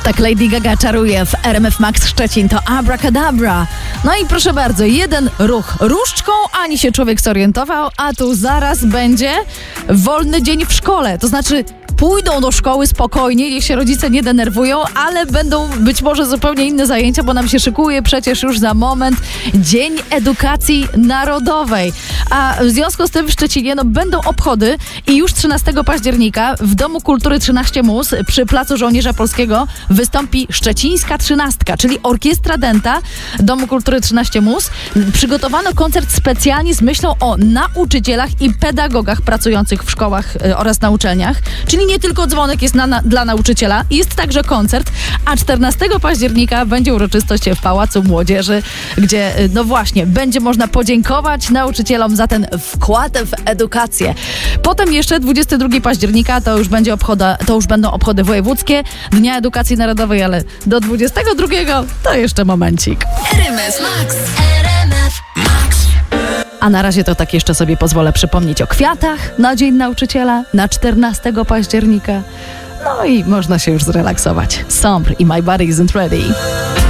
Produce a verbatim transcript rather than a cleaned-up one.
Tak Lady Gaga czaruje w R M F Max Szczecin, to Abracadabra. No i proszę bardzo, jeden ruch różdżką, ani się człowiek zorientował, a tu zaraz będzie wolny dzień w szkole. To znaczy pójdą do szkoły spokojnie, niech się rodzice nie denerwują, ale będą być może zupełnie inne zajęcia, bo nam się szykuje przecież już za moment Dzień Edukacji Narodowej. A w związku z tym w Szczecinie no, będą obchody i już trzynastego października w Domu Kultury trzynaście mus przy Placu Żołnierza Polskiego wystąpi Szczecińska Trzynastka, czyli Orkiestra Dęta Domu Kultury trzynaście mus. Przygotowano koncert specjalnie z myślą o nauczycielach i pedagogach pracujących w szkołach y, oraz na uczelniach, czyli nie tylko dzwonek jest na, na, dla nauczyciela, jest także koncert, a czternastego października będzie uroczystość w Pałacu Młodzieży, gdzie no właśnie, będzie można podziękować nauczycielom za ten wkład w edukację. Potem jeszcze dwudziestego drugiego października to już będzie obchoda, to już będą obchody wojewódzkie Dnia Edukacji Narodowej, ale do dwudziestego drugiego to jeszcze momencik. R M F Max, R M F Max. A na razie to tak jeszcze sobie pozwolę przypomnieć o kwiatach na Dzień Nauczyciela, na czternastego października. No i można się już zrelaksować. Sombr i My Body Isn't Ready.